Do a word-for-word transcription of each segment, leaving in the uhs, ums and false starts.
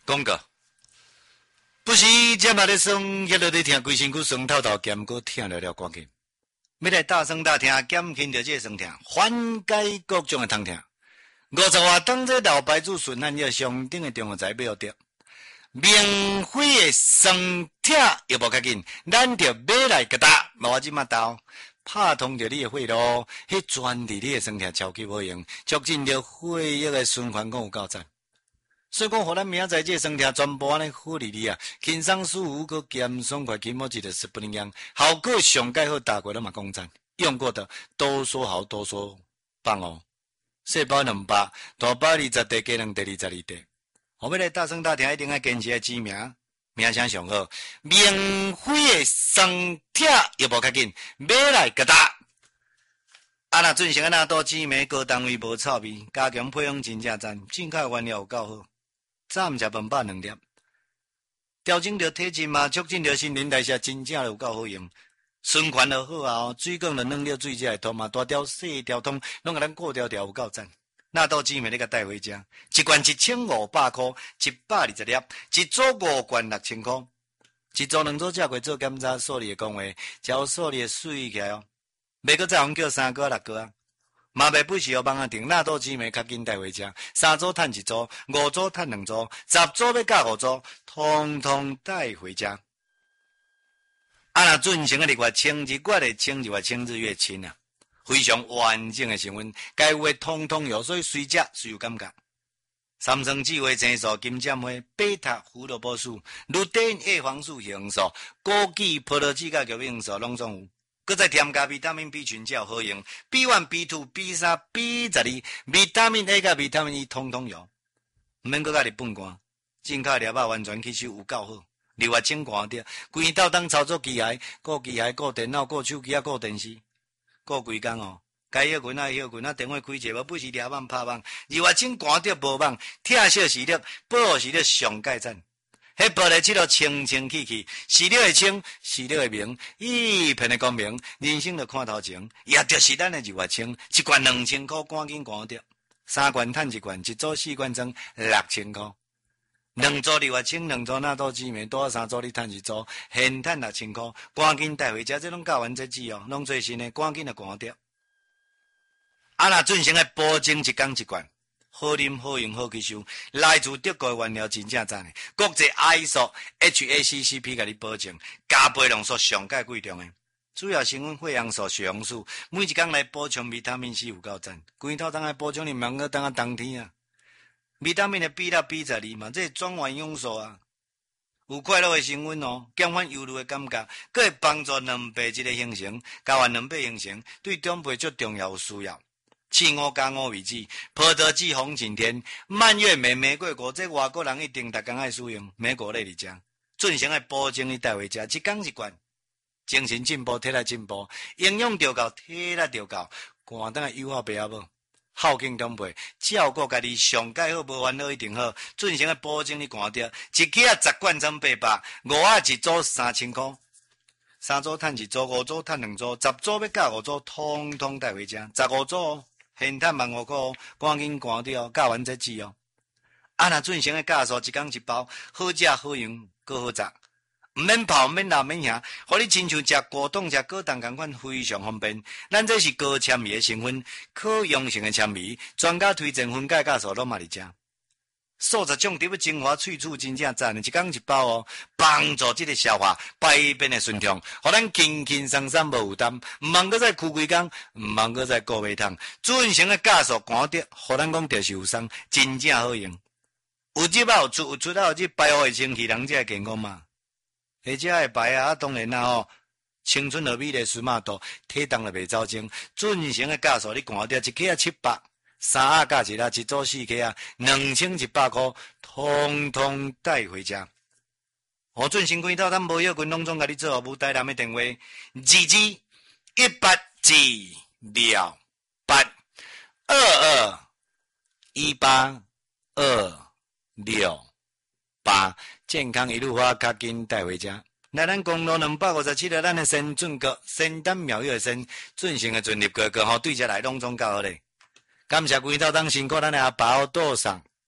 广告。不是这嘛咧酸，迄落咧听规身躯酸透透，兼个听了了赶紧。要来大声大听，减轻着这个酸痛，缓解各种的痛痛。五十外当这老牌子顺汉药上顶的中药材买得，免费的酸痛又无较紧，咱着买来给打，无我即马到拍通着你的血路，迄专治你的酸痛超级好用，促进着血液的循环，讲有够赞。所以讲，互咱明仔载这酸痛全部安尼好哩哩啊，轻松舒服，佮咸爽快，起码一个十不一样，效果上盖好，大过咱嘛讲赞，用过的都说好，都说棒哦。细胞两百，大包二十地，加两地二十二地。后尾来大声大听，一定要坚持个知名，名声上好，免费的酸痛又无较紧，买来个打。啊，若进行啊，那多知名高单位无臭味，加强配方真正赞，进口原料有够好。早毋食饭饱两粒，调整着体质嘛，促进着新陈代谢，真正有够好用。循环就好啊，水管就软了，水才会通嘛，大条细条通，拢甲咱过条条有够赞。那到姊妹你甲带回家，一罐一千五百块，一百二十粒，一组五罐六千块，一组两组食过做检查，数字会讲话，只要数字水起来哦，袂阁再互叫三个六个啊。嘛袂不时互网啊订，那倒姊妹较紧带回家，三组趁一组，五组趁两组，十组要加五组，通通带回家。啊，若进行个日月清日月的清日月清日月清啊，非常完整的成分，该有的通通有，所以随食随有感觉。三生智慧青素、金针花、贝塔胡萝卜素、绿丁叶黄素、红素、枸杞、葡萄籽甲玉米红素拢总有。搁再添加维他命 B 群，才有好用。B 一、B 二、B 三、B 十二，维他命 A 甲维他命 E 通通有，毋免搁甲日本干，进口粒仔完全吸收有够好。日月清寒着，规斗当操作机械，顾机械、顾电脑、顾手机啊、顾电视，顾规工哦。该休困啊休困啊，电话开者无，不是抓网拍网。日月清寒着无网，疼惜视力，保护视力上盖赞。迄玻璃漆都清清气气，视力会清，视力会明，一片的光明，人生就看头前。也就是咱的日月清，一罐两千块，赶紧赶着。三罐趁一罐，一组四罐装六千块。两组日月清，两组那多姊妹，多三组你趁一组，现趁六千块，赶紧带回家，这拢教完这纸哦，拢最新的，赶紧就赶着。啊，若进行的保证一工一罐。好啉好用好吸收，来自德国的原料真正赞的，国际 I S O H A C C P 甲你保证，加倍量素上盖贵重的，主要成分血红素、血红素，每一工来补充维他命 C 有够赞，规套当来补充你忙个当啊冬天啊，维他命的 B 六 B 十二嘛，这是转换用素啊，有快乐的成分哦，减缓忧虑的感觉，佮会帮助卵白质的形成，加完卵白形成，对长辈最重要有需要。四五加五为止，葡萄籽红景天、蔓越莓、玫瑰果，这外国人一定逐工爱使用，美果类嚟食，进行爱保证你带回家，一工一罐，精神进步，体力进步，营养调够，体力调够，寒当个友好白阿无，孝敬长辈，照顾家己，上盖好，无烦恼一定好，进行爱保证你寒着，一支啊十罐装八百，五啊一组三千块。三组趁一组，五组趁两组，十组要加五组，通通带回家，十五组。现趁万五块，赶紧赶掉，教完这支哦。啊，若进行的加数，一工一包，好食好用，搁好食，毋免泡，免辣，免咸，互你亲像食果冻、食果冻共款，非常方便。咱这是高纤维的成分，可溶性的纤维，专家推荐分解加数拢嘛伫遮。数十种植物精华萃取真正赞的，一工一包哦，帮助这个消化排便的顺畅，互咱轻轻松松无负担，毋茫搁再哭规工，毋茫搁再顾胃痛，准成个加速赶得，互咱讲着是有伤，真正好用。有入啊有出，有出啊有入，排好的清气，人才会健康嘛。而且会排啊，当然啦吼，青春和美丽舒马度，体重就袂走精，准成个加速你赶得一克啊七百。三啊加一啊，一组四克啊，两千一百块，通通带回家。何准新规套，咱无要群拢总甲你做服务，台南的电话：二二一八二六八二二一八二六八，健康一路花，较紧带回家。来咱公路两百五十七号，咱的先准阁仙丹妙药的先准成的准入哥哥吼，对遮来拢总较好咧。感谢规套当辛苦咱的阿爸多上，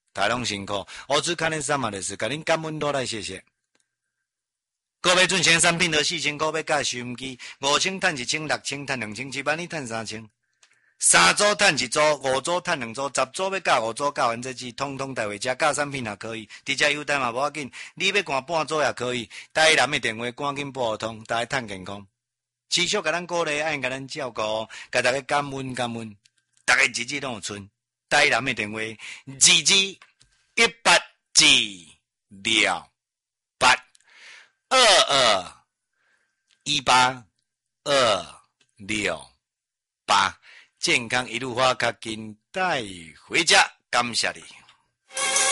大家拢辛苦，我只看恁三嘛，就是甲恁感恩多来谢谢。各位准先产品就四千块，要加收音机，五千赚一千，六千赚两千，七百你赚三千，三组赚一组，五组赚两组，十组要加五组，加完这支，通通带回家，加产品也可以，直接优待嘛无要紧，你要赶半组也可以，台南的电话赶紧拨通，大家赚健康，持续甲咱鼓励，爱甲咱照顾，甲大家感恩感恩，大家日日拢有春，台南的电话，二二一八二六八。二二一八二六八，健康一路花卡金带回家，感谢你。